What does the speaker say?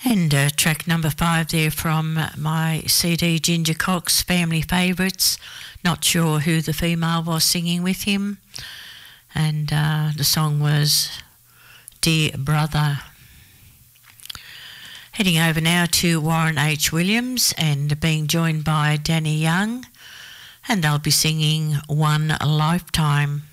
And track number 5 there from my CD, Ginger Cox, Family Favourites. Not sure who the female was singing with him. And the song was Dear Brother. Heading over now to Warren H. Williams and being joined by Danny Young. And they'll be singing One Lifetime.